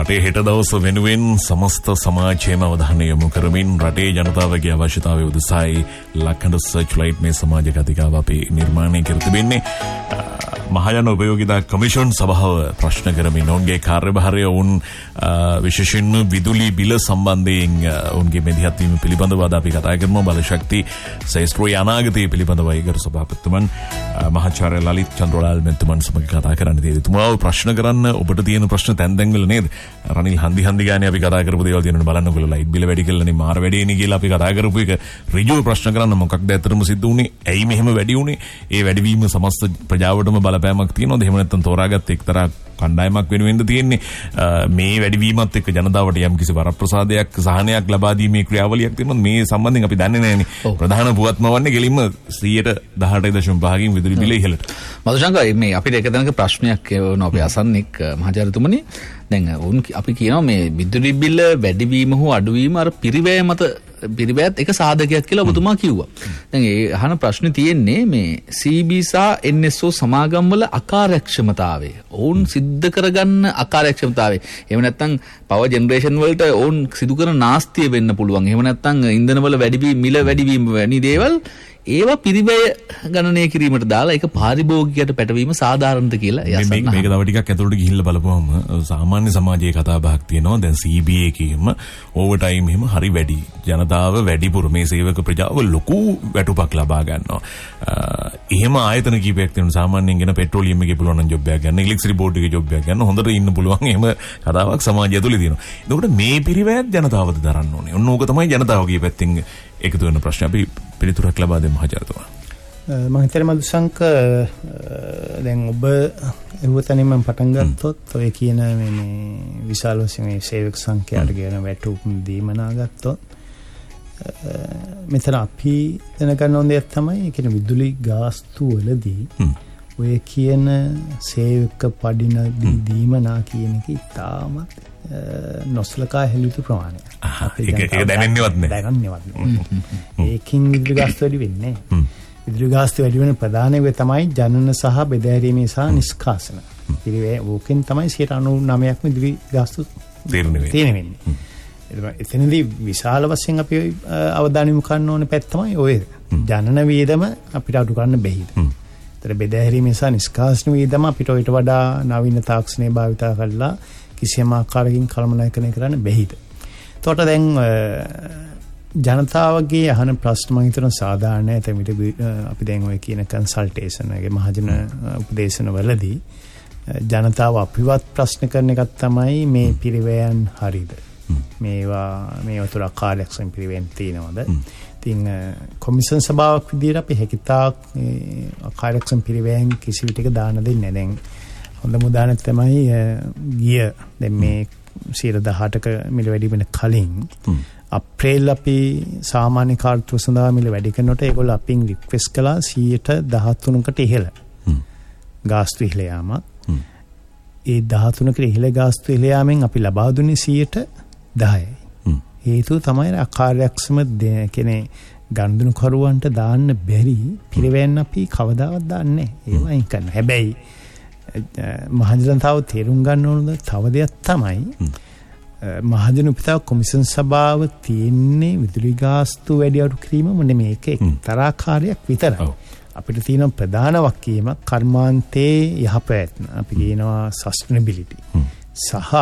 රටේ හෙට දවස වෙනුවෙන් සමස්ත සමාජයේම අවධානය යොමු කරමින් රටේ ජනතාවගේ අවශ්‍යතාවය උදෙසායි ලක්හඬ සර්ච් මේ සමාජ කතිකාව අපි නිර්මාණය කර තිබෙන්නේ. මහජන උපයෝගිතා කමිෂන් සභාව ප්‍රශ්න කරමින් ඔවුන්ගේ කාර්යභාරය ඔවුන් විශේෂයෙන්ම විදුලි බිල සම්බන්ධයෙන් ඔවුන්ගේ මෙදිහත් වීම පිළිබඳව අද අපි කතා කරනවා. බලශක්ති ශාස්ත්‍රීය අනාගතය පිළිබඳව ඒකර සභාපතිතුමන් මහාචාර්ය ලලිත් චන්ද්‍රලාල් මෙතුමන් සමග කතා කරන්න තියෙනවා. තුමාව ප්‍රශ්න කරන්න ඔබට තියෙන ප්‍රශ්න තැන් වල නේද? රනිල් හන්දි ගානේ අපි කතා කරපු දේවල් තියෙනවා බලන්නකො. ලයිට් බිල වැඩි කළානේ මාර වැඩිනේ කියලා අපි කතා කරපු එක ඍජුව ප්‍රශ්න කරන්න මොකක්ද ඇත්තටම සිද්ධ වුනේ? ඇයි මෙහෙම වැඩි වුනේ? ඒ වැඩිවීම සමස්ත ප්‍රජාවටම බලපෑමක් තියෙනවද? එහෙම නැත්නම් තෝරාගත් එක්තරා කණ්ඩායමක් වෙනුවෙන්ද තියෙන්නේ? මේ වැඩිවීමත් එක්ක ජනතාවට යම් කිසි වරප්‍රසාදයක් සහනයක් ලබා දීමේ ක්‍රියාවලියක් තියෙනවද? මේ සම්බන්ධයෙන් අපි දන්නේ නැහැනේ. ප්‍රධාන පුවත්ම වන්නේ ගෙලින්ම 118.5% විදුලි බිල ඉහළට. මధుශංකර් මේ අපිට එක තැනක ප්‍රශ්නයක් වෙනවා අපි අසන්නෙක් මහාචාර්යතුමනි. දැන් අපි කියනවා මේ විදුලි බිල වැඩිවීම හෝ අඩුවීම අර පිරිවැය මත පිරිවැයත් එක සාධකයක් කියලා ඔබතුමා කිව්වා. දැන් ඒ අහන ප්‍රශ්නේ තියෙන්නේ මේ CB සහ NSO සමාගම් වල අකාර්යක්ෂමතාවය. ඔවුන් සිද්ධ කරගන්න අකාර්යක්ෂමතාවය. එහෙම නැත්නම් පවර් ජෙනරේෂන් වලට ඔවුන් සිදු කරන නාස්තිය වෙන්න පුළුවන්. එහෙම නැත්නම් ඉන්ධන වල වැඩිවීම මිල වැඩිවීම වැනි දේවල් ඒවා පිරිවැය ගණනය කිරීමට දාලා ඒක පාරිභෝගිකයට පැටවීම සාධාරණද කියලා මේක තව ටිකක් ඇතුළට ගිහිල්ලා බලපුවම සාමාන්‍ය සමාජයේ කතා බහක් තියෙනවා. දැන් CBA එකේම ඕවර් ටයිම් එහෙම හරි වැඩි. ජනතාව වැඩිපුර මේ සේවක ප්‍රජාව ලොකු වැටුපක් ලබා ගන්නවා. එහෙම ආයතන කීපයක් තියෙනවා. සාමාන්‍යයෙන් ගෙන පෙට්‍රෝලියම් එකේ පුළුවන් නම් ජොබ් එකක් ගන්න, ඉලෙක්ට්‍රිසිටි බෝඩ් එකේ ජොබ් එකක් ගන්න, හොඳට ඉන්න පුළුවන්. එහෙම කතාවක් සමාජය ඇතුළේ තියෙනවා. එතකොට මේ පිරිවැයත් ජනතාවද දරන්න ඕනේ. ඔන්න ඕක තමයි ජනතාවගේ පැත්තෙන් එකතු වෙන ප්‍රශ්න. අපි පිළිතුරක් ලබා දෙමු මහාචාර්යතුමා. මම හිතන්නේ මధుශංකර් දැන් ඔබ එවතනින් මම පටන් ගත්තොත් ඔය කියන මේ විශාල වශයෙන් මේ සේවක සංඛ්‍යාවට කියන වැටුප් දීමනා ගත්තොත් මෙතන අපි දැනගන්න ඕන දෙයක් තමයි ඒ කියන්නේ විදුලි ගාස්තු වලදී ඔය කියන සේවක පඩින දීමනා කියන එක ඉතාමත් නොසලකා හෙළියුතු ප්‍රමාණයක්. ඒක දැනෙන්නේවත් නැහැ. ඒකින් විදුලි ගාස්තු වැඩි වෙන්නේ නැහැ. විදුලි ගාස්තු වැඩි වෙන ප්‍රධාන වේ තමයි ජනන සහ බෙදාහැරීමේ සහ නිෂ්කාසන. ඕකෙන් තමයි 99%ක්ම විදුලි ගාස්තු තියෙන්නේ. එතනදී විශාල වශයෙන් අපි අවධානය යොමු කරන්න ඕන පැත්ත තමයි ඔය ජනන වියදම අපිට අඩු කරන්න බැහැ. ඒතර බෙදාහැරීමේ සහ නිෂ්කාසන වියදම අපිට ඊට වඩා නවීන තාක්ෂණය භාවිතා කරලා කිසියම් ආකාරයකින් කළමනාකරණය කරන්න බැහැද. එතකොට දැන් ජනතාවගේ අහන ප්‍රශ්න මම හිතනවා සාධාරණයි. එතෙමිට අපි දැන් ඔය කියන කන්සල්ටේෂන් එකේ මහජන උපදේශන වලදී ජනතාව අපිවත් ප්‍රශ්න කරන එකක් තමයි මේ පිරිවැයන් හරියද? මේවා තුළ කාර්යක්ෂම පිරිවැයන් තියෙනවද? ඉතින් කොමිෂන් සභාවක් විදිහට අපි හැකිතාක් කාර්යක්ෂම පිරිවැයන් කිසි විටක දාන්න දෙන්නේ නැහැ. දැන් හොඳම උදාහරණයක් තමයි ගිය දැන් මේ 18%ක මිල වැඩි වෙන කලින් අප්‍රේල් අපි සාමාන්‍ය කාර්තුව සඳහා මිල වැඩි කරනකොට ඒගොල්ලෝ අපින් රික්වෙස්ට් කළා 13%කට ඉහළ ගාස්තු ඉහළ යාමක්. ඒ 13%කට ඉහළ ගාස්තු ඉහළ යාමෙන් අපි ලබා දුන්නේ 10%යි. හේතුව තමයි අකාර්යක්ෂම කියන්නේ ගනුදෙනු කරුවන්ට දාන්න බැරි පිරිවැයන් අපි කවදාවත් දාන්නේ නැහැ. ඒව අයින් කරනවා. හැබැයි මහජනතාව තේරුම් ගන්න ඕන තව දෙයක් තමයි මහජන උපිතාව කොමිෂන් සභාව තියෙන්නේ විදුලි ගාස්තු වැඩි අඩු කිරීමම නෙමෙයි. ඒක එක්තරා කාර්යයක් විතරයි. අපිට තියෙන ප්‍රධාන වක්කීමක් කර්මාන්තයේ යහපැවැත්ම. අපි කියනවා සස්ටේනබිලිටි. සහ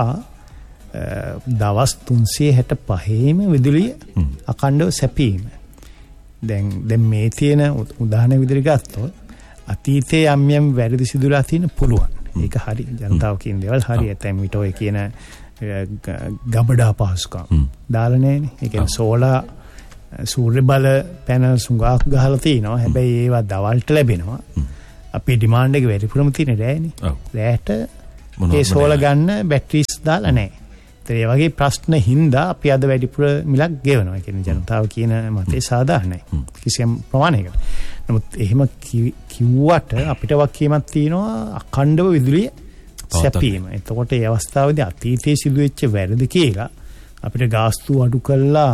දවස් 365ම විදුලිය අඛණ්ඩව සැපීම. දැන් මේ තියෙන උදාහරණ විදිහට ගත්තොත් අතීතයේ යම් වැරදි සිදුලා තියෙන පුළුවන්. ඒක හරි. ජනතාව කියන දේවල් හරි. ඇතැම් විට ඔය කියන ගබඩා පහසුකම් දාලා නැහැනේ. ඒ කියන්නේ සෝලා සූර්ය බල පැනල් සුඟාක් ගහලා තිනවා. හැබැයි ඒවා දවල්ට ලැබෙනවා. අපේ ඩිමාන්ඩ් එක වැඩිපුරම තියෙන රෑනේ. රෑට ඒ සෝලා ගන්න බැටරිස් දාලා නැහැ. ඒ වගේ ප්‍රශ්න හින්දා අපි අද වැඩිපුර මිලක් ගෙවනවා. ඒ කියන්නේ ජනතාව කියන මතේ සාධාරණයි. කිසියම් ප්‍රමාණයකට. නමුත් එහෙම කිව්වට අපිට වක්කීමක් තියෙනවා අඛණ්ඩව විදුලිය සැපීම. එතකොට ඒ අවස්ථාවේදී අතීතයේ සිදුවෙච්ච වැරදි කියලා අපිට ගාස්තු අඩු කළා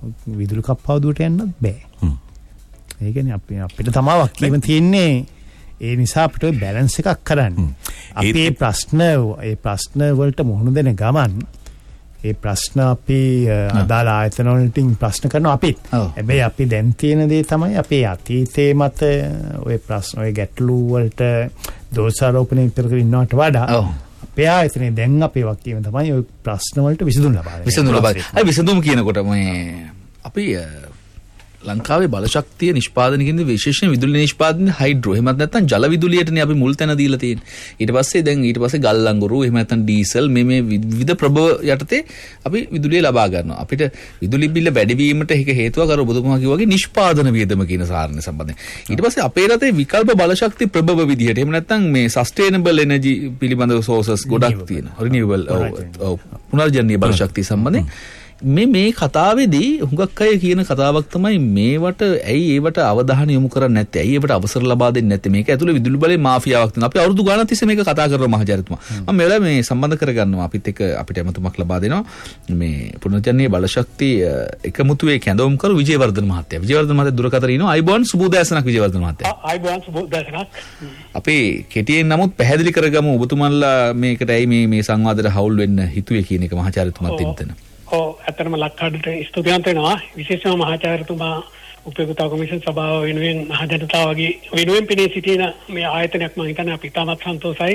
විදුලි කප්පාදුවට යන්නත් බෑ. ඒ කියන්නේ අපිට තමයි වක්කීම තියෙන්නේ ඒ නිසා අපිට බැලන්ස් එකක් කරන්න. අපි ඒ ප්‍රශ්න වලට මුහුණ දෙන ගමන් ඒ ප්‍රශ්න අපි අදාළ ආයතන වලින් ප්‍රශ්න කරනවා අපිත්. හැබැයි අපි දැන් තියෙන දේ තමයි අපේ අතීතයේ මත ওই ප්‍රශ්න ওই ගැටලු වලට දෝෂාරෝපණය කර ඉන්නවට වඩා අපේ ආයතනයේ දැන් අපේ වක්කීම තමයි ওই ප්‍රශ්න වලට විසඳුම් ලබා දෙන්නේ. විසඳුම් කියනකොට මේ අපි ලංකාවේ බලශක්තිය නිෂ්පාදනය කියන විශේෂයෙන් විදුලි නිෂ්පාදනයේ හයිඩ්‍රෝ එහෙමත් නැත්නම් ජල විදුලියටනේ අපි මුල් තැන දීලා තියෙන්නේ. ඊට පස්සේ ගල් අඟුරු එහෙම නැත්නම් ඩීසල් මේ විවිධ ප්‍රභව යටතේ අපි විදුලිය ලබා ගන්නවා. අපිට විදුලි බිල වැඩි වීමට ඒක හේතුවක් අර ඔබතුමා කිව්වා වගේ නිෂ්පාදන වියදම කියන සාරණය සම්බන්ධයෙන්. ඊට පස්සේ අපේ රටේ විකල්ප බලශක්ති ප්‍රභව විදිහට එහෙම නැත්නම් මේ සස්ටේනබල් එනර්ජි පිළිබඳව සෝසස් ගොඩක් තියෙනවා. රිනියුවල් පුනර්ජනනීය බලශක්තිය සම්බන්ධයෙන් මේ කතාවේදී හුඟක් අය කියන කතාවක් තමයි මේවට ඇයි ඒවට අවධානය යොමු කරන්නේ නැත්තේ? ඇයි ඒවට අවසර ලබා දෙන්නේ නැත්තේ? මේක ඇතුලේ විදුලි බලයේ මාෆියාවක් තියෙනවා. අපි අවුරුදු ගාණක් තිස්සේ මේක කතා කරනවා මහජනතුමා. මම මේ වෙලාවේ මේ සම්බන්ධ කරගන්නවා අපිත් එක්ක අපිට එමතුමක් ලබා දෙනවා. මේ පුනර්ජනනීය බලශක්තිය එකමුතුවේ කැඳවුම්කරු විජේවර්ධන මහත්තයා. විජේවර්ධන මහත්තයා දුරකථනයේ ඉනවා. අයිබෝන් සුබෝදෑසනක් විජේවර්ධන මහත්තයා. අයිබෝන් සුබෝදෑසනක්. අපි කෙටියෙන් නමුත් පැහැදිලි කරගමු ඔබතුමන්ලා මේකට ඇයි මේ සංවාදයට හවුල් වෙන්න හිතුවේ කියන එක මහාචාර්යතුමාත් එක්තන. ඇත්තටම ලක්කාඩට ස්තුතිවන්ත වෙනවා. විශේෂයෙන්ම මහාචාර්යතුමා උපයෝගිතා කොමිෂන් සභාව වෙනුවෙන් මහජනතාවගේ වෙනුවෙන් පෙනී සිටින මේ ආයතනයක් මම හිතන්නේ අපි තාමත් සන්තෝෂයි.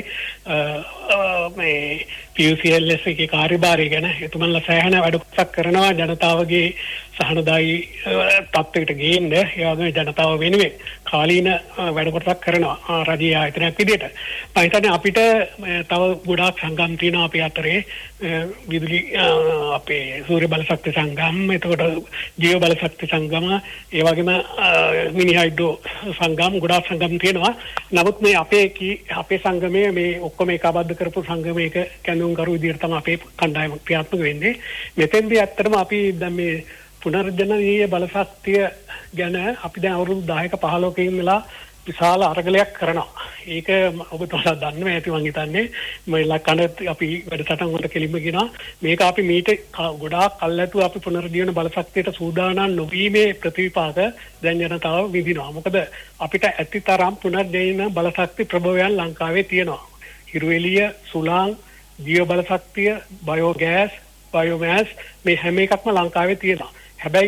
මේ PUCLS එකේ කාර්යභාරය ගැන එතුමන්ලා සෑහෙන වැඩ කොටසක් කරනවා ජනතාවගේ සහනදායී තත්ත්වයකට ගේන්න. ඒ වගේම ජනතාව වෙනුවෙන් කාලීන වැඩ කොටසක් කරනවා රජීය ආයතනයක් විදිහට. මම හිතන්නේ අපිට තව ගොඩාක් සංගම් තියෙනවා අපි අතරේ. විදුලි අපේ සූර්ය බලශක්ති සංගම්, එතකොට ජීව බලශක්ති සංගම, ඒ වගේම මිනි හයිඩ්‍රෝ සංගම්, ගොඩාක් සංගම් තියෙනවා. නමුත් මේ අපේ සංගමයේ මේ ඔක්කොම එකබද්ධ කරපු සංගමයක කැඳවුම්කරු විදිහට තමයි අපේ කණ්ඩායම ක්‍රියාත්මක වෙන්නේ. මෙතෙන්දී ඇත්තටම අපි දැන් මේ පුනර්ජනනීය බලශක්තිය ගැන අපි දැන් අවුරුදු 10ක 15ක ඉඳලා විශාල අරගලයක් කරනවා. ඒක ඔබතුමාලා දන්නවා ඇති මං හිතන්නේ. මේ ලක්කඩ අපි වැඩසටහන් වලට කෙලින්ම කියනවා මේක අපි මීට ගොඩාක් කල්ැතුව අපි පුනර්ජීවන බලශක්තියට සූදානම් නොවීමේ ප්‍රතිවිපාක දැන් ජනතාව විඳිනවා. මොකද අපිට ඇතිතරම් පුනර්ජීවන බලශක්ති ප්‍රභවයන් ලංකාවේ තියෙනවා. හිරු එළිය, සුළං, ජීව බලශක්තිය, බයෝගෑස්, බයෝමෑස් මේ හැම එකක්ම ලංකාවේ තියෙනවා. හැබැයි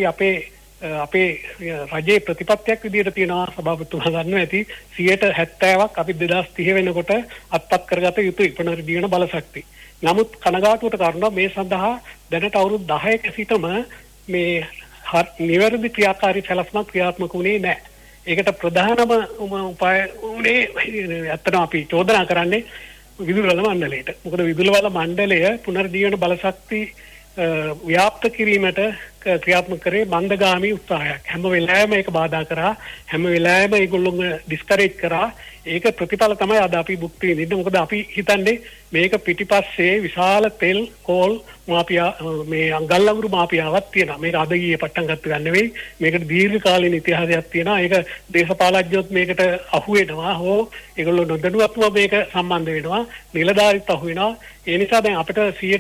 අපේ රජයේ ප්‍රතිපත්තියක් විදිහට තියෙනවා සභාපතිතුමා දන්නවා ඇති 70%ක් අපි 2030 වෙනකොට අත්පත් කරගත යුතුයි පුනර්ජීවන බලශක්තිය. නමුත් කනගාටුවට කාරණා මේ සඳහා දැනට අවුරුදු 10ක සිටම මේ නිවැරදි ක්‍රියාකාරී සැලැස්මක් ක්‍රියාත්මක වුණේ නැහැ. ඒකට ප්‍රධානම උපාය උනේ ඇත්තටම අපි චෝදනා කරන්නේ විදුලි වල මණ්ඩලයට. මොකද විදුලි වල මණ්ඩලය පුනර්ජීවන බලශක්ති ව්‍යාප්ත කිරීමට ක්‍රියාත්මක කරේ මන්දගාමී උත්සාහයක්. හැම වෙලාවෙම ඒක බාධා කරා. හැම වෙලාවෙම ඒගොල්ලෝව ඩිස්කරේජ් කරා. ඒක ප්‍රතිඵල තමයි අද අපි භුක්ති විඳින්නේ. මොකද අපි හිතන්නේ මේක පිටිපස්සේ විශාල තෙල් කෝල් මාපියා මේ අඟල් අඟුරු මාපියාවක් තියෙනවා. මේක අද ගියේ පටන් ගත්ත ගන්න නෙවෙයි. මේකට දීර්ඝ කාලීන ඉතිහාසයක් තියෙනවා. ඒක දේශපාලඥයොත් මේකට අහු වෙනවා. හෝ ඒගොල්ලෝ නොදැනුවත්ව මේක සම්බන්ධ වෙනවා. නිලධාරීත් අහු වෙනවා. ඒ නිසා දැන් අපිට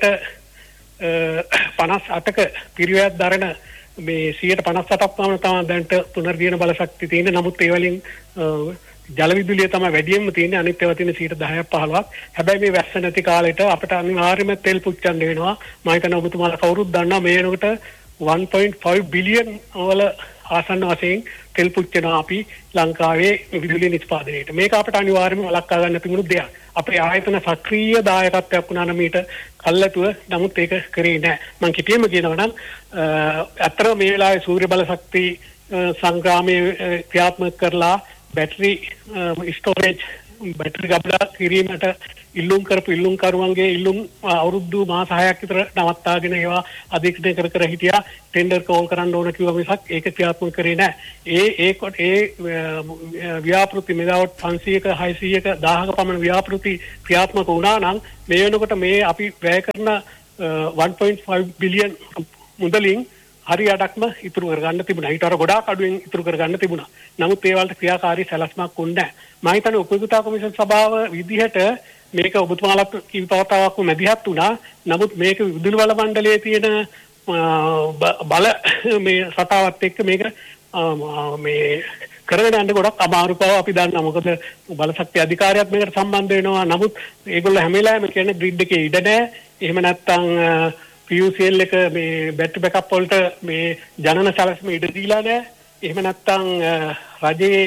58ක පිරිවැයක් දරන මේ 158ක් පමණ තමයි දැන්ට පුනර්ජීවන බලශක්තිය තියෙන්නේ. නමුත් ඒ වලින් ජල විදුලිය තමයි වැඩියෙන්ම තියෙන්නේ. අනිත් ඒවා තියෙන 10%ක් 15ක්. හැබැයි මේ වැස්ස නැති කාලෙට අපිට අනිවාර්යයෙන්ම තෙල් පුච්චන්න වෙනවා. මම හිතනවා ඔබතුමාලා කවුරුත් දන්නවා මේ වෙනකොට 1.5 බිලියන් වල ආසන්න වශයෙන් තෙල් පුච්චනවා අපි ලංකාවේ විදුලි නිෂ්පාදනයේට. මේක අපිට අනිවාර්යයෙන්ම වළක්වා ගන්න තිබුණු දෙයක්. අපේ ආයතන සක්‍රීය දායකත්වයක් වුණා නම් මීට කල්ැතුව නමුත් ඒක කරේ නැහැ. මම කිපියෙම කියනවා නම් අතර මේ වෙලාවේ සූර්ය බලශක්ති සංග්‍රාමයේ ක්‍රියාත්මක කරලා බැටරි ස්ටෝරේජ් බැටරි ගබඩා කිරීමට ඉල්ලුම් කරපු ඉල්ලුම්කරුවන්ගේ ඉල්ලුම් අවුරුදු මාස 6ක් විතර නවත්තාගෙන ඒවා අධිකරණය කර හිටියා. ටෙන්ඩර් කෝල් කරන්න ඕන කිව්වා මිසක් ඒක ක්‍රියාත්මක කරේ නැහැ. ඒ ව්‍යාපෘති මෙගාවට් 500ක 600ක 1000ක පමණ ව්‍යාපෘති ක්‍රියාත්මක වුණා නම් මේ වෙනකොට මේ අපි වැය කරන 1.5 බිලියන් මුදලින් හරියටක්ම ඉතුරු කරගන්න තිබුණා. ඊට වඩා ගොඩාක් අඩුවෙන් ඉතුරු කරගන්න තිබුණා. නමුත් ඒ වලට ක්‍රියාකාරී සැලැස්මක් වුණේ නැහැ. මම හිතන්නේ උපයෝගිතා කොමිෂන් සභාව විදිහට මේක ඔබතුමාලත් කීපවතාවක් මැදිහත් වුණා. නමුත් මේක විදුලි බල මණ්ඩලයේ තියෙන බල මේ සතාවත් එක්ක මේක මේ කරගෙන යන්න ගොඩක් අමාරු බව අපි දන්නවා. මොකද බලශක්ති අධිකාරියත් මේකට සම්බන්ධ වෙනවා. නමුත් ඒගොල්ලෝ හැම වෙලාවෙම කියන්නේ ග්‍රිඩ් එකේ ඉඩ නැහැ. එහෙම නැත්නම් PUCL එක මේ බැටරි බෑකප් වලට මේ ජනන සැලැස්ම ඉඩ දීලා නැහැ. එහෙම නැත්නම් රජයේ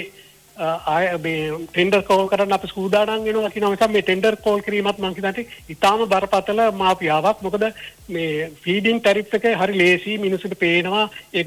මේ ටෙන්ඩර් කෝල් කරන්න අපි සූදානම් වෙනවා කියන නිසා මේ ටෙන්ඩර් කෝල් කිරීමත් මම හිතන්නේ ඉතාම බරපතල මාපියාවක්. මොකද මේ ෆීඩින් ටැරිෆ් එක හරි ලේසි මිනිස්සුන්ට පේනවා. ඒක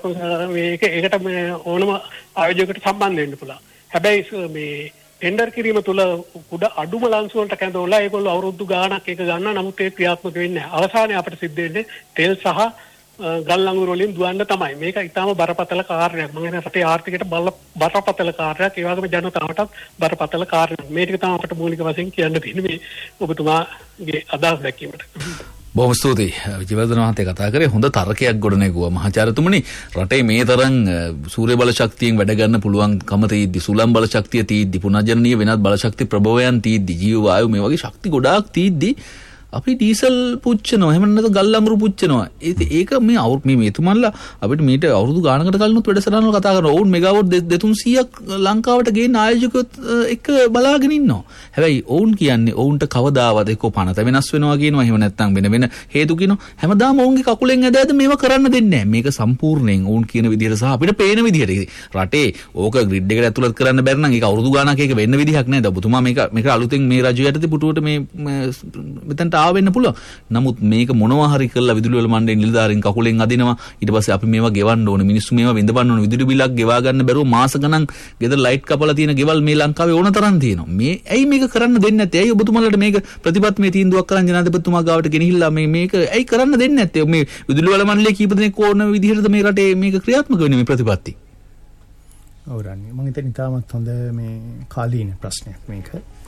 ඒකට ඕනම ආයෝජකයට සම්බන්ධ වෙන්න පුළුවන්. හැබැයි මේ ටෙන්ඩර් කිරීම තුල කුඩ අඩුම ලංසු වලට කැඳවලා ඒගොල්ලෝ අවුරුදු ගාණක් ඒක ගන්නවා. නමුත් ඒ ක්‍රියාත්මක වෙන්නේ නැහැ. අවසානයේ අපිට සිද්ධ වෙන්නේ තෙල් සහ ගල් අඟුරු වලින් දුවන්න තමයි. මේක ඉතාම බරපතල කාර්යයක්. මම හිතන්නේ රටේ ආර්ථිකයට බරපතල කාර්යයක්. ඒ වගේම ජනතාවටත් බරපතල කාර්යයක්. මේක තමයි අපිට මූලික වශයෙන් කියන්න තියෙන්නේ මේ ඔබතුමාගේ අදහස් දැක්වීමට. බොහොම ස්තුතියි. විජේවර්ධන මහත්තයා කතා කරේ හොඳ තර්කයක් ගොඩනැගුවා. මහාචාර්යතුමනි රටේ මේ තරම් සූර්ය බල ශක්තියෙන් වැඩ ගන්න පුළුවන්කම තියෙද්දි, සුළං බල ශක්තිය තියෙද්දි, පුනර්ජනනීය වෙනත් බල ශක්ති ප්‍රභවයන් තියෙද්දි, ජීව වායු මේ වගේ ශක්ති ගොඩාක් තියෙද්දි අපි ඩීසල් පුච්චනවා, එහෙම නැත්නම් ගල් අඟුරු පුච්චනවා. ඒක මේ මෙතුමන්ලා අපිට මීට අවුරුදු ගානකට කලිනුත් වැඩසටහන වල කතා කරනවා. ඔවුන් මෙගාවොට් 2300ක් ලංකාවට ගේන ආයෝජකයොත් එක බලාගෙන ඉන්නවා. හැබැයි ඔවුන් කියන්නේ ඔවුන්ට කවදාවත් එක්ක පනත වෙනස් වෙනවා කියනවා. එහෙම නැත්නම් වෙන හේතු කියනවා. හැමදාම ඔවුන්ගේ කකුලෙන් ඇදලා මේව කරන්න දෙන්නේ නැහැ. මේක සම්පූර්ණයෙන් ඔවුන් කියන විදිහට සහ අපිට පේන විදිහට රටේ ඕක ග්‍රිඩ් එකට ඇතුළත් කරන්න බැරි නම් ඒක අවුරුදු ගානක් ඒක වෙන්න විදිහක් නැහැ. ඔබතුමා මේක අලුතෙන් මේ රජු යටතේ පුටුවට මේ මෙතනට වෙන්න පුළුවන්. නමුත් මේක මොනවා හරි කරලා විදුලි වල මණ්ඩේ නිලධාරීන් කකුලෙන් අදිනවා. ඊට පස්සේ අපි මේවා ගෙවන්න ඕනේ. මිනිස්සු මේවා විඳවන්න ඕනේ. විදුලි බිලක් ගෙවා ගන්න බැරුව මාස ගණන් ගෙදර ලයිට් කපලා තියෙන ගෙවල් මේ ලංකාවේ ඕන තරම් තියෙනවා. මේ ඇයි මේක කරන්න දෙන්නේ නැත්තේ? ඇයි ඔබතුමාලට මේක ප්‍රතිපත්තිමේ තීන්දුවක් කරන් ජනාධිපතිතුමා ගාවට ගෙනහිල්ලා මේක ඇයි කරන්න දෙන්නේ නැත්තේ? මේ විදුලි වල මණ්ඩලයේ කීප දෙනෙක් ඕන විදිහටද මේ රටේ මේක ක්‍රියාත්මක වෙන්නේ මේ ප්‍රතිපත්ති? ඔව් රන්නේ. මම හිතන්නේ ඉතාමත් හොඳ මේ කාලීන ප්‍රශ්නයක් මේක.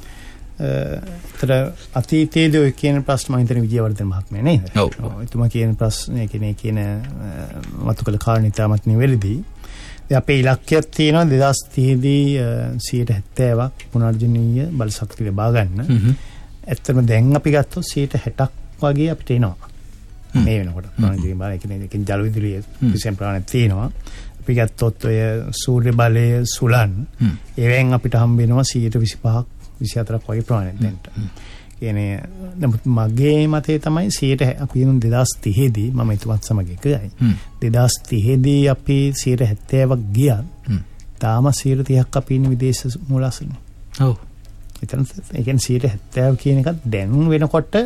ඒතර අතීතයේදී ඔය කියන ප්‍රශ්න මම හිතන්නේ විජේවර්ධන මහත්මයා නේද? ඔව්. එතුමා කියන ප්‍රශ්නේ කියන මතු කළ කාරණේ ඉතාමත් නිවැරදි. දැන් අපේ ඉලක්කයක් තියෙනවා 2030 දී 70%ක් පුනර්ජනනීය බල ශක්තිය ලබා ගන්න. ඇත්තටම දැන් අපි ගත්තොත් 60%ක් වගේ අපිට එනවා. මේ වෙනකොට පුනර්ජනනීය බල කියන්නේ ජල විදුලිය කිසියම් ප්‍රමාණයක් තියෙනවා. අපි ගත්තොත් ඔය සූර්ය බලය සුළං ඒවෙන් අපිට හම්බ වෙනවා 125ක් 24ක් වගේ ප්‍රමාණයක් දැන්ට. කියන්නේ නමුත් මගේ මතය තමයි 100 අපි 2030 දී මම එතුමත් සමග එකයි. 2030 දී අපි 70ක් ගියත් තාම 130ක් අපි ඉන්නේ විදේශ මූලාශ්‍රනේ. ඔව්. ඒ කියන්නේ 70 කියන එකත් දැන් වෙනකොට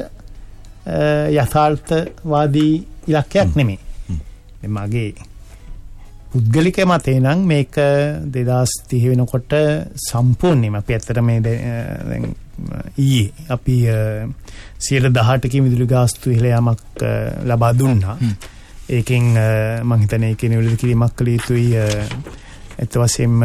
යථාර්ථවාදී ඉලක්කයක් නෙමෙයි. මගේ පුද්ගලික මතේ නම් මේක 2030 වෙනකොට සම්පූර්ණයෙන්ම අපි ඇත්තට මේ දැන් ඊයේ අපි 18%කින් විදුලි ගාස්තු ඉහළ යාමක් ලබා දුන්නා. ඒකෙන් මම හිතන්නේ ඒකේ නිවැරදි කිරීමක් කළ යුතුයි. ඒත් වශයෙන්ම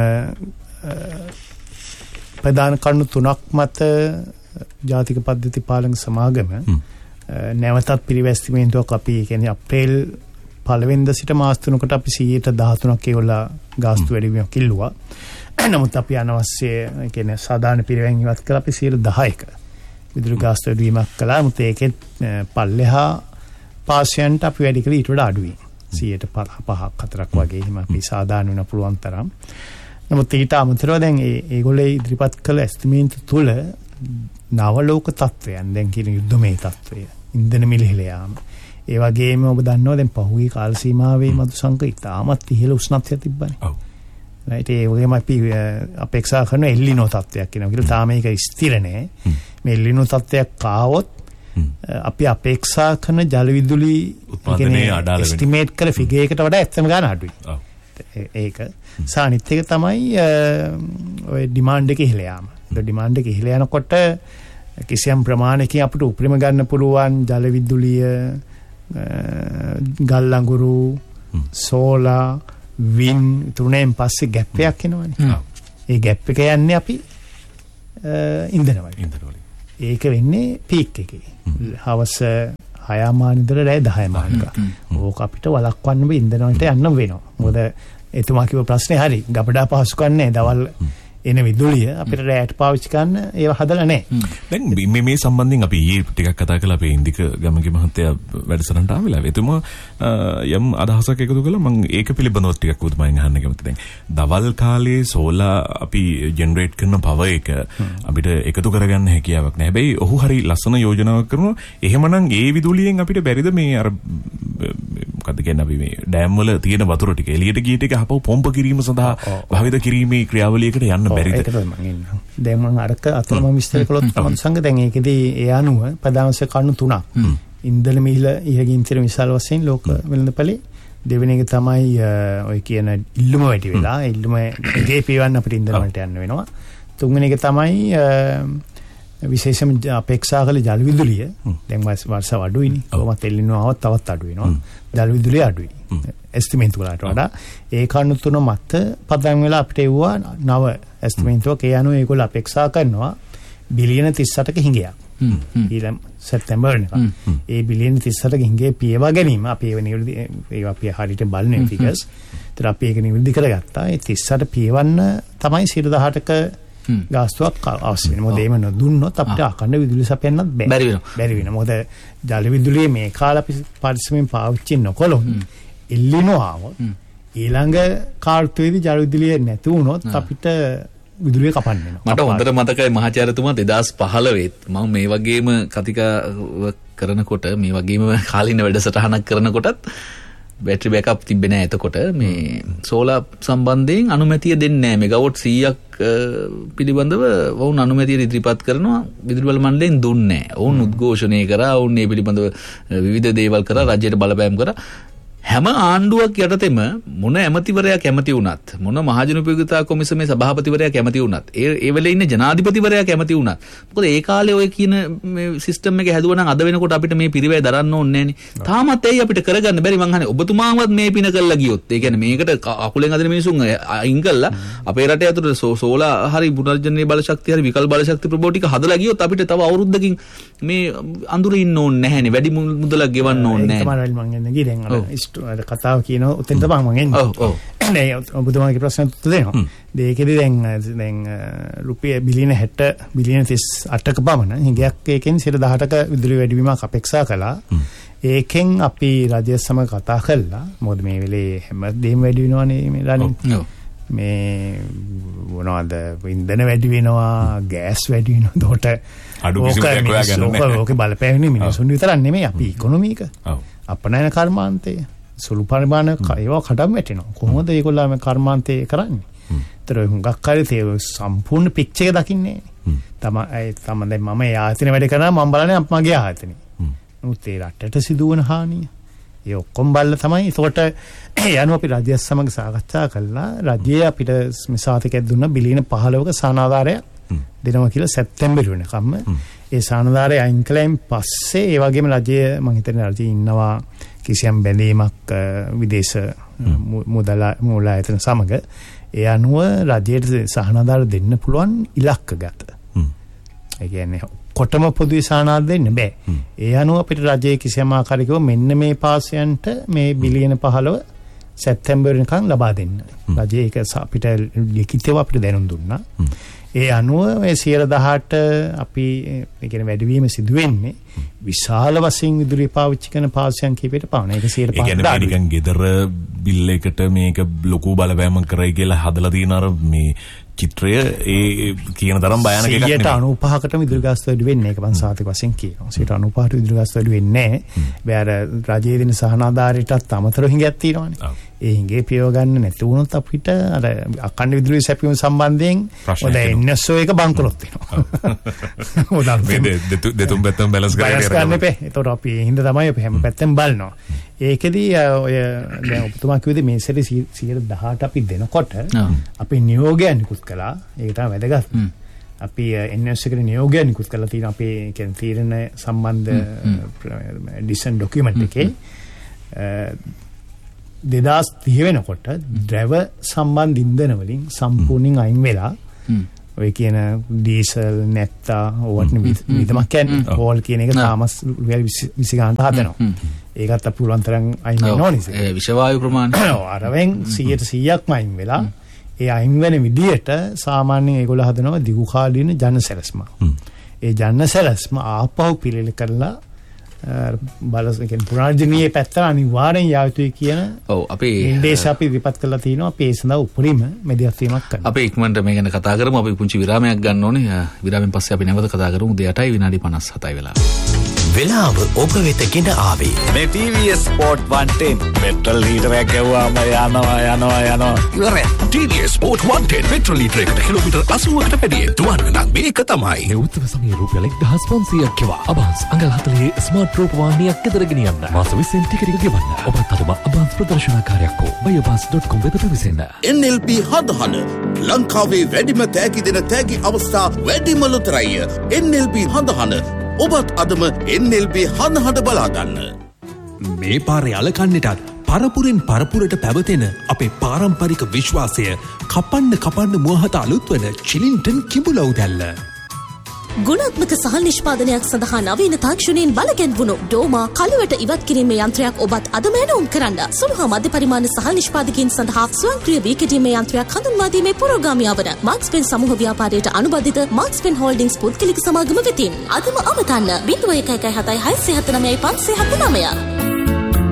ප්‍රධාන කරුණු තුනක් මත ජාතික පද්ධති පාලන සමාගම නැවතත් පිරිවැස්ීමේන්තුවක් අපි කියන්නේ අප්‍රේල් පළවෙනිදා සිට මාස 3කට අපි 13%ක් ඒවලා ගාස්තු වැඩිවීමක් ඉල්ලුවා. නමුත් අපි අනවශ්‍ය කියන්නේ සාධාරණ පිරිවැන් ඉවත් කරලා අපි 10%ක විදුලි ගාස්තු වැඩිවීමක් කළා. මුත් ඒකෙත් පල්ලෙහා පාර්ශ්වයන්ට අපි වැඩි කළේ ඊට වඩා අඩුයි. 5%ක් වගේ එහෙම අපි සාධාරණ වෙන පුළුවන් තරම්. නමුත් ඊට අමතරව දැන් ඒගොල්ලෝ ඉදිරිපත් කළ එස්ටිමේට් තුල නවලෝක තත්වයන් දැන් කියන යුද්ධමය තත්වය ඉන්ධන මිල ඉහළ යාම ඒ වගේම ඔබ දන්නවා දැන් පහුගිය කාල සීමාවේ මතු සංක ඉතාමත් ඉහළ උෂ්ණත්වයක් තිබ්බනේ. ඔව්. right ඒ වගේම අපි අපේක්ෂා කරන එල්ලිනෝ තත්වයක් කියනවා. කියලා තාම මේක ස්ථිර නෑ. මේ එල්ලිනෝ තත්වයක් ආවොත් අපි අපේක්ෂා කරන ජල විදුලි උත්පාදනයේ අඩාල වෙනවා. එස්ටිමේට් කළ ෆිගර් එකට වඩා ඇත්තම ගන්න අඩුයි. ඔව්. ඒක සානිත් එක තමයි ඔය ඩිමාන්ඩ් එක ඉහළ යාම. ඒ ඩිමාන්ඩ් එක ඉහළ යනකොට කිසියම් ප්‍රමාණයකින් අපිට උපරිම ගන්න පුළුවන් ජල විදුලිය ගල් අඟුරු සෝලා වින් තුනෙන් පස්සේ ගැප් එකක් එනවනේ. ඒ ගැප් එක යන්නේ අපි ඉන්ධන වලින්. ඒක වෙන්නේ පීක් එකේ. හවස 6 මාන ඉඳලා රෑ 10 මානක. ඕක අපිට වළක්වන්න බෑ ඉන්ධන වලට යන්න වෙනවා. මොකද එතුමා කිව්ව ප්‍රශ්නේ හරි. ගබඩා පහසුකම් නැහැ. දවල් එන විදුලිය අපිට රැට පාවිච්චි කරන්න ඒව හදලා නැහැ. දැන් මේ සම්බන්ධයෙන් අපි ඊයේ ටිකක් කතා කළා අපේ ඉන්දික ගමගේ මහත්තයා වැඩසටහනට ආවිලා. එතුමා යම් අදහසක් එකතු කළා. මම ඒක පිළිබඳව ටිකක් උතුමෙන් අහන්න කැමතියි. දැන් දවල් කාලේ සෝලා අපි ජෙනරේට් කරන පවර් එක අපිට එකතු කරගන්න හැකියාවක් නැහැ. හැබැයි ඔහු හරි ලස්සන යෝජනාවක් කරනවා. එහෙමනම් ඒ විදුලියෙන් අපිට බැරිද මේ අර මොකද්ද කියන්නේ අපි මේ ඩෑම් වල තියෙන වතුර ටික එළියට ගිය ටික අපව පොම්ප කිරීම සඳහා භාවිත කිරීමේ ක්‍රියාවලියකට යන්න බැරිද? ඒකට මම ඉන්නවා. දැන් මම අරක අතලම විස්තර කළොත් තමයි සංග දැන් ඒකෙදී ඒ අනුව ප්‍රධානස කරුණු තුනක්. ඉන්ධන මිල ඉහළින් තිර විශාල වශයෙන් ලෝක වෙළඳපොලේ දෙවෙනි එක තමයි ඔය කියන ඉල්ලුම වැඩි වෙලා ඉල්ලුම ගේ පියවන්න අපිට ඉන්ධන වලට යන්න වෙනවා. තුන්වෙනි එක තමයි විශේෂම අපේක්ෂා කළ ජල විදුලිය දැන් වර්ෂ අඩුයිනේ. කොහොමත් එල්ලිනව આવත් තවත් අඩු වෙනවා. ජල විදුලිය අඩුයි. එස්ටිමේට් වලට වඩා ඒ කරුණු තුන මත පදන් වෙලා අපිට එවුවා නව එස්ටිමේට්ුවක්. ඒ අනුව ඒගොල්ලෝ අපේක්ෂා කරනවා බිලියන 38ක හිඟයක්. ඊළඟ සැප්තැම්බර් එක. ඒ බිලියන 38ක හිඟේ පියවා ගැනීම අපි ඒ අපි හරියට බලන ෆිගර්ස්. ඒතර අපි ඒක නිවැරදි කරගත්තා. ඒ 38 පියවන්න තමයි 18ක ගාස්තුවක් අවශ්‍ය වෙනවා. මොකද එහෙම නොදුන්නොත් අපිට අඛණ්ඩ විදුලි සපයන්නත් බැරි වෙනවා. මොකද ජල විදුලිය මේ කාලේ අපි පරිස්සමෙන් පාවිච්චි නොකළොත් එල්ලිනෝ ආවොත් ඊළඟ කාර්තුවේදී ජල විදුලිය නැති වුණොත් අපිට විදුලිය කපන්න වෙනවා. මට හොඳට මතකයි මහාචාර්යතුමා 2015 මම මේ වගේම කතිකා කරනකොට මේ වගේම කාලින වැඩසටහනක් කරනකොටත් බැටරි බෑකප් තිබ්බේ නැහැ. එතකොට මේ සෝලාර් සම්බන්ධයෙන් අනුමැතිය දෙන්නේ නැහැ. මෙගාවොට් 100ක් පිළිබඳව වුන් අනුමැතිය ඉදිරිපත් කරනවා විදුලි බල මණ්ඩලයෙන් දුන්නේ නැහැ. වුන් උද්ඝෝෂණය කරා. වුන් මේ පිළිබඳව විවිධ දේවල් කරා. රජයට බලපෑම් කරා. හැම ආණ්ඩුවක් යටතේම මොන ඇමතිවරයා කැමති වුණත් මොන මහජන උපයෝගිතා කොමිසමේ සභාපතිවරයා කැමති වුණත් ඒ වෙලේ ඉන්න ජනාධිපතිවරයා කැමති වුණත් මොකද ඒ කාලේ ඔය කියන මේ සිස්ටම් එක හැදුවා නම් අද වෙනකොට අපිට මේ පිරිවැය දරන්න ඕනේ නැහනේ. තාමත් ඇයි අපිට කරගන්න බැරි? මං අහන්නේ ඔබතුමාවත් මේ පින කළා ගියොත් ඒ කියන්නේ මේකට අකුලෙන් අදින මිනිසුන් අයින් කළා අපේ රටේ ඇතුළේ සෝලා හරි පුනර්ජනනීය බලශක්තිය හරි විකල්ප බලශක්ති ප්‍රබෝධික හදලා ගියොත් අපිට තව අවුරුද්දකින් මේ අඳුරේ ඉන්න ඕනේ නැහනේ. වැඩි මුදලක් ගෙවන්න ඕනේ නැහැ. තමයි මං එන්නේ ගිහින් කතාව කියන උතෙන් තමයි මම එන්නේ. ඔව්. නේ ඔබතුමාගේ ප්‍රශ්න උත්තර දෙනවා. ඒකෙදි දැන් රුපියල් බිලියන 60 බිලියන 38ක පමණ හිඟයක් ඒකෙන් 18ක විදුලි වැඩිවීමක් අපේක්ෂා කළා. ඒකෙන් අපි රජය සමග කතා කළා. මොකද මේ වෙලේ හැමදේම වැඩි වෙනවනේ මේ රණින්. මේ මොනවද ඉන්ධන වැඩි වෙනවා, ගෑස් වැඩි වෙනවා. ඒකට අඩු කිසිමක් හොයාගන්න නැහැ. ඕකේ බලපෑවෙන්නේ මිනිසුන් විතරක් නෙමෙයි අපි ඉකොනොමි එක. ඔව්. අපනයන කර්මාන්තය සුළු පරිමාණ ඒවා කඩම් වැටෙනවා. කොහොමද ඒගොල්ලෝ මේ කර්මාන්තය කරන්නේ? ඒතර හුඟක් කාලේ ඒ සම්පූර්ණ පික්චර් එක දකින්නේ නැහැ. තමයි දැන් මම ඒ ආයතන වැඩ කරනවා මම බලන්නේ මගේ ආයතනේ. නමුත් ඒ රටට සිදුවන හානිය ඒ ඔක්කොම බලලා තමයි. ඒකට යනවා අපි රජය සමග සාකච්ඡා කළා. රජය අපිට මේ සාතිකයක් දුන්නා බිලියන 15ක සානාධාරයක් දෙනවා කියලා සැප්තැම්බර් වෙනකම්ම. ඒ සානාධාරය අයින් කළයින් පස්සේ ඒ වගේම රජය මම හිතන්නේ රජය ඉන්නවා කිසියම් බැඳීමක් විදේශ මූලායතන සමග. ඒ අනුව රජයට සහනාධාර දෙන්න පුළුවන් ඉලක්කගත. ඒ කියන්නේ කොටම පොදු සහනාධාර දෙන්න බෑ. ඒ අනුව අපිට රජයේ කිසියම් ආකාරයකව මෙන්න මේ පාසයන්ට මේ බිලියන 15 සැප්තැම්බර් වෙනකන් ලබා දෙන්න. රජය ඒක අපිට ලිඛිතව අපිට දැනුම් දුන්නා. ඒ අනුව මේ 118 අපි ඒ කියන්නේ වැඩිවීම සිදු වෙන්නේ විශාල වශයෙන් විදුලි පාවිච්චි කරන පාසයන් කීපයට පමණයි. ඒක 105. ඒ කියන්නේ නිකන් ගෙදර බිල් එකට මේක ලොකු බලපෑමක් කරයි කියලා හදලා තියෙන අර මේ චිත්‍රය ඒ කියන තරම් භයානක එකක් නෙමෙයි. 95%කට විදුලි ගාස්තු වැඩි වෙන්නේ. ඒක මං සාතික වශයෙන් කියනවා. 95%ට විදුලි ගාස්තු වැඩි වෙන්නේ නැහැ. බෑර රජයේ දෙන සහනාධාරයටත් අමතරව හිඟයක් තියෙනවානේ. ඒ හිඟේ පියව ගන්න නැති වුණොත් අපිට අර අඛණ්ඩ විදුලි සැපයීම සම්බන්ධයෙන් ඔය NSO එක බංකොලොත් වෙනවා. දෙතුන් පැත්තම බැලන්ස් කරගන්න එපා. ඒතකොට අපි හින්ද තමයි අපි හැම පැත්තෙම බලනවා. ඒකෙදී ඔය දැන් ඔබතුමා කිව්වේ මේ සැරේ 118 අපි දෙනකොට අපි නියෝගය නිකුත් කළා. ඒක තමයි වැදගත්. අපි NSO එකට නියෝගය නිකුත් කරලා තියෙන අපේ කියන්නේ තීරණ සම්බන්ධ ඩිසිෂන් ඩොකියුමන්ට් එකේ 2030 වෙනකොට ද්‍රව සම්බන්ධ ඉන්ධන වලින් සම්පූර්ණයෙන් අයින් වෙලා ඔය කියන ඩීසල් නැත්තා ඕවට විදමක් කියන්නේ ඕල් කියන එක තාමස් රුපියල් 20 ගානට හදනවා. ඒකත් අපි පුළුවන් තරම් අයින් වෙන්න ඕනේ. විෂ වායු ප්‍රමාණය අරවෙන් 100%ක්ම අයින් වෙලා ඒ අයින් වෙන විදියට සාමාන්‍යයෙන් ඒගොල්ලෝ හදනවා දිගු කාලීන ජන සැලැස්ම. ඒ ජන සැලැස්ම ආපහු පිළිල කරලා පුරාජනීය පැත්ත අනිවාර්යෙන් යා යුතුයි කියන අපි නිර්දේශ අපි ඉදිරිපත් කරලා තිනවා. අපි ඒ සඳහා උපරිම මෙදියක් වීමක් කරනවා. අපි ඉක්මනට මේ ගැන කතා කරමු. අපි පුංචි විරාමයක් ගන්න ඕනේ. විරාමයෙන් පස්සේ අපි නැවත කතා කරමු. 8යි විනාඩි 57යි වෙලා. වෙලාව ඔබ වෙත ගෙන ආවේ මේ TVS Sport 110 පෙට්‍රල් ලීටරයක් ගැව්වාම යනවා ඉවරයි. TVS Sport 110 පෙට්‍රල් ලීටරයකට කිලෝමීටර් 80කට වැඩිය දුවන්න නම් මේක තමයි. මේ උත්තර සමයේ රුපියල් 1500ක් ගෙවා අබාස් අඟල් 40 ස්මාර්ට් රූප වාහනයක් ගෙදර ගෙනියන්න. මාස 20න් ටිකට් ගෙවන්න. ඔබත් අදම අබාස් ප්‍රදර්ශනකාරයක් හෝ buyabas.com වෙත පැවිසෙන්න. NLP හදහන ලංකාවේ වැඩිම තෑගි දෙන තෑගි අවස්ථා වැඩිම ලොතරැය. NLP හදහන ඔබත් අදම NLP හඳහඬ බලාගන්න. මේ පාරේ අලකන්නටත් පරපුරෙන් පරපුරට පැවතෙන අපේ පාරම්පරික විශ්වාසය කපන්න මුවහත අලුත් වන චිලින්ටන් කිඹුලව් දැල්ල. ගුණාත්මක සහල් නිෂ්පාදනයක් සඳහා නවීන තාක්ෂණයෙන් බලගැන්වුණු ඩෝමා කළුවට ඉවත් කිරීමේ යන්ත්‍රයක් ඔබත් අදම ඇනවුම් කරන්න. සුළු හා මධ්‍ය පරිමාණ සහල් නිෂ්පාදකයන් සඳහා ස්වයංක්‍රීය වී කෙටීමේ යන්ත්‍රයක් හඳුන්වා දීමේ පුරෝගාමියා වන මාක්ස්පෙන් සමූහ ව්‍යාපාරයට අනුබද්ධිත මාක්ස්පෙන් හෝල්ඩින්ග්ස් පුද්ගලික සමාගම වෙතින් අදම අමතන්න 0117 679 579